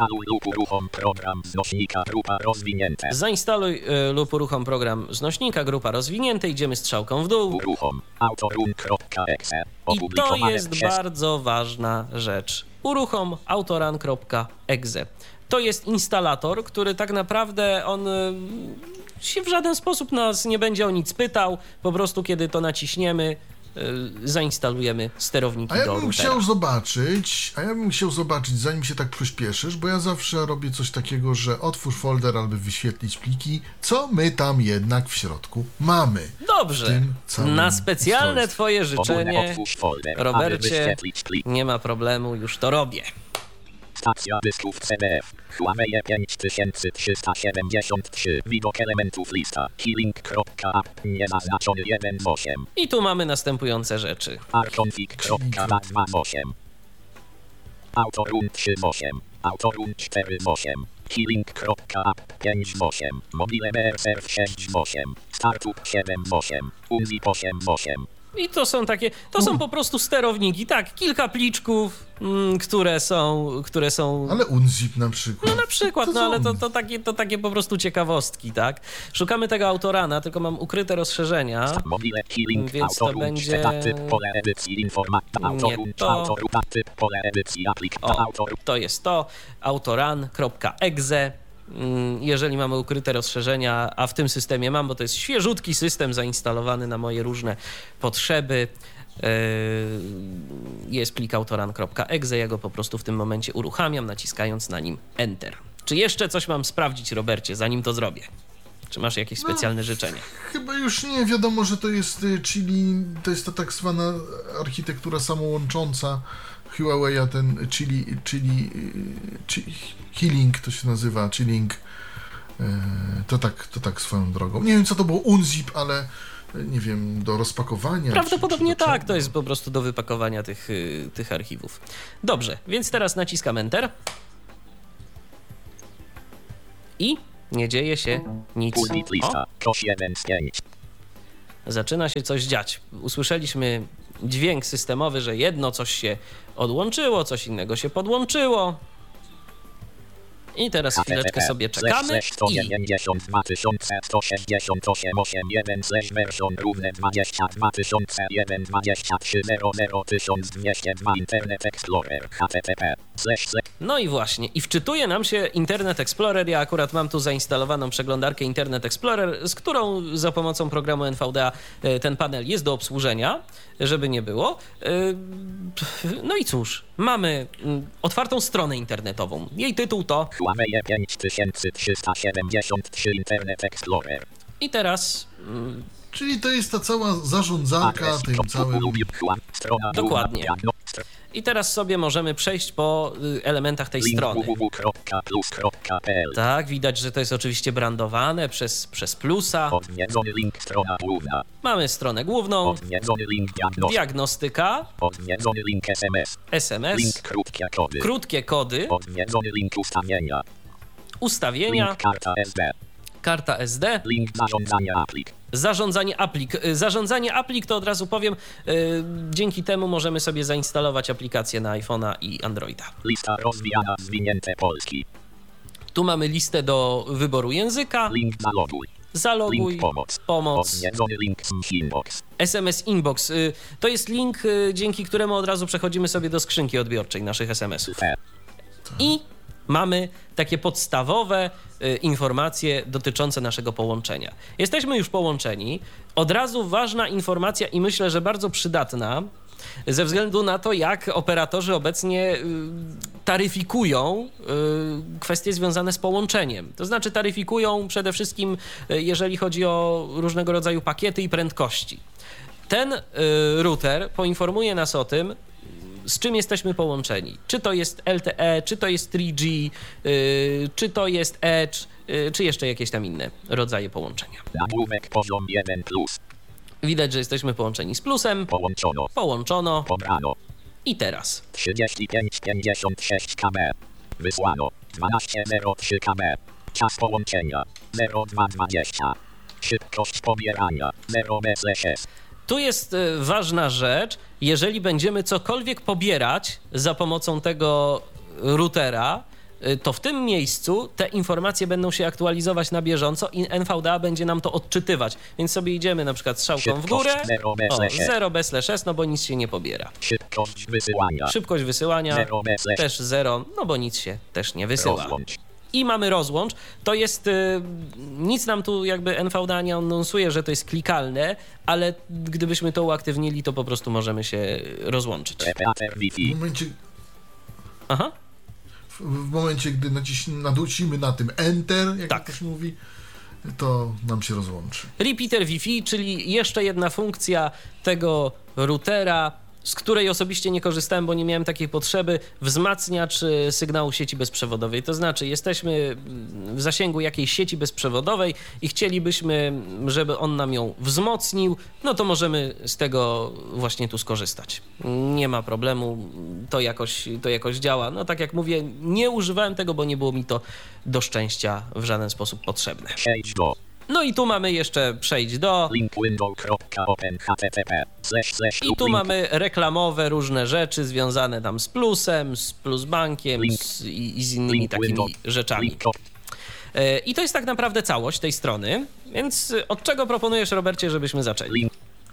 Zainstaluj lub uruchom program z nośnika, grupa rozwinięta. Idziemy strzałką w dół. I to jest bardzo ważna rzecz. Uruchom autorun.exe. To jest instalator, który tak naprawdę on się w żaden sposób nas nie będzie o nic pytał. Po prostu kiedy to naciśniemy, zainstalujemy sterowniki do routera. A ja bym chciał zobaczyć, zanim się tak przyspieszysz, bo ja zawsze robię coś takiego, że otwórz folder albo wyświetlić pliki, co my tam jednak w środku mamy. Dobrze, na specjalne twoje życzenie, Robercie, nie ma problemu, już to robię. Stacja dysków CDF. Huawei 5373. Widok elementów lista. Healing.app. Niezaznaczony 1 z 8. I tu mamy następujące rzeczy. Arconfig.228. Autorun 3 z 8. Autorun 4 z 8. Healing.app 5 z 8. Mobile BR Surf 6 z 8. Startup 7 z 8. Unzip 8 z 8. I to są po prostu sterowniki, tak, kilka pliczków, które są... Ale unzip na przykład. No na przykład, no ale to takie po prostu ciekawostki, tak? Szukamy tego autorana, tylko mam ukryte rozszerzenia, więc to będzie... Nie to. O, to jest to, autoran.exe. Jeżeli mamy ukryte rozszerzenia, a w tym systemie mam, bo to jest świeżutki system zainstalowany na moje różne potrzeby, jest plik autoran.exe, ja go po prostu w tym momencie uruchamiam, naciskając na nim Enter. Czy jeszcze coś mam sprawdzić, Robercie, zanim to zrobię? Czy masz jakieś specjalne życzenie? Chyba już nie. Wiadomo, że to jest to jest ta tak zwana architektura samołącząca Huawei'a, ten Healing to się nazywa, Chilling. To tak swoją drogą. Nie wiem, co to było unzip, ale nie wiem, do rozpakowania. Prawdopodobnie czy tak, to jest po prostu do wypakowania tych archiwów. Dobrze, więc teraz naciskam Enter. I nie dzieje się nic. O, zaczyna się coś dziać. Usłyszeliśmy dźwięk systemowy, że jedno coś się odłączyło, coś innego się podłączyło. I teraz chwileczkę sobie czekamy i... No i właśnie, i wczytuje nam się Internet Explorer. Ja akurat mam tu zainstalowaną przeglądarkę Internet Explorer, z którą za pomocą programu NVDA ten panel jest do obsłużenia, żeby nie było. No i cóż, mamy otwartą stronę internetową. Jej tytuł to... Huawei 5373 Internet Explorer. I teraz... Czyli to jest ta cała zarządzarka tym całym... Dokładnie. I teraz sobie możemy przejść po elementach tej strony. www.plus.pl. Tak, widać, że to jest oczywiście brandowane przez plusa. Odwiedzony link strona główna. Mamy stronę główną. Odwiedzony link Diagnostyka. Odwiedzony link SMS. Link Krótkie kody. Odwiedzony link Ustawienia. Link karta SD. Link zarządzanie aplik. Zarządzanie aplik to od razu powiem, dzięki temu możemy sobie zainstalować aplikacje na iPhone'a i Androida. Lista rozwijana, zwinięte polski. Tu mamy listę do wyboru języka. Link Zaloguj. Link pomoc. Odwiedzony link inbox. SMS Inbox. To jest link, dzięki któremu od razu przechodzimy sobie do skrzynki odbiorczej naszych SMS-ów. I mamy takie podstawowe informacje dotyczące naszego połączenia. Jesteśmy już połączeni. Od razu ważna informacja i myślę, że bardzo przydatna, ze względu na to, jak operatorzy obecnie taryfikują kwestie związane z połączeniem. To znaczy taryfikują przede wszystkim, jeżeli chodzi o różnego rodzaju pakiety i prędkości. Ten router poinformuje nas o tym, z czym jesteśmy połączeni. Czy to jest LTE, czy to jest 3G, czy to jest Edge, czy jeszcze jakieś tam inne rodzaje połączenia. Nagłówek poziom 1+. Widać, że jesteśmy połączeni z plusem. Połączono. Pobrano. I teraz. 3556 kb. Wysłano. 1203 kb. Czas połączenia. 0220. Szybkość pobierania. 0 BSS. Tu jest ważna rzecz. Jeżeli będziemy cokolwiek pobierać za pomocą tego routera, to w tym miejscu te informacje będą się aktualizować na bieżąco i NVDA będzie nam to odczytywać. Więc sobie idziemy na przykład strzałką w górę. 0 B/S, no bo nic się nie pobiera. Szybkość wysyłania też 0, no bo nic się też nie wysyła. I mamy rozłącz. To jest, nic nam tu jakby NVDA nie anonsuje, że to jest klikalne, ale gdybyśmy to uaktywnili, to po prostu możemy się rozłączyć. W momencie, gdy naducimy na tym Enter, jak to się mówi, to nam się rozłączy. Repeater Wi-Fi, czyli jeszcze jedna funkcja tego routera, z której osobiście nie korzystałem, bo nie miałem takiej potrzeby, wzmacniacz sygnału sieci bezprzewodowej. To znaczy, jesteśmy w zasięgu jakiejś sieci bezprzewodowej i chcielibyśmy, żeby on nam ją wzmocnił, no to możemy z tego właśnie tu skorzystać. Nie ma problemu, to jakoś działa. No tak jak mówię, nie używałem tego, bo nie było mi to do szczęścia w żaden sposób potrzebne. No i tu mamy jeszcze przejść do... Link window.open http I tu mamy reklamowe różne rzeczy związane tam z Plusem, z Plusbankiem i z innymi takimi rzeczami. I to jest tak naprawdę całość tej strony, więc od czego proponujesz, Robercie, żebyśmy zaczęli?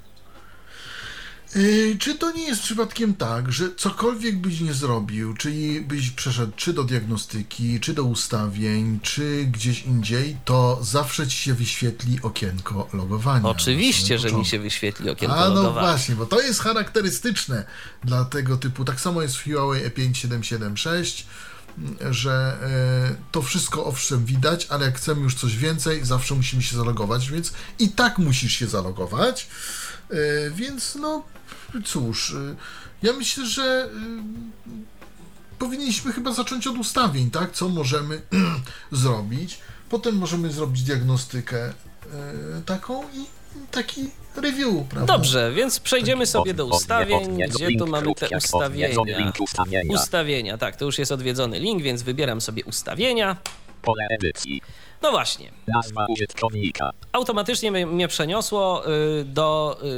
Czy to nie jest przypadkiem tak, że cokolwiek byś nie zrobił, czyli byś przeszedł czy do diagnostyki, czy do ustawień, czy gdzieś indziej, to zawsze ci się wyświetli okienko logowania? Oczywiście, że mi się wyświetli okienko logowania. No właśnie, bo to jest charakterystyczne dla tego typu. Tak samo jest w Huawei E5776, że to wszystko owszem widać, ale jak chcemy już coś więcej, zawsze musimy się zalogować, więc i tak musisz się zalogować. Więc no cóż, ja myślę, że powinniśmy chyba zacząć od ustawień, tak? Co możemy zrobić. Potem możemy zrobić diagnostykę taką i taki review, prawda? Dobrze, więc przejdziemy sobie do ustawień, gdzie tu mamy te ustawienia. Ustawienia, tak, to już jest odwiedzony link, więc wybieram sobie ustawienia. Pole edycji. No właśnie. Nazwa użytkownika. Automatycznie mnie przeniosło do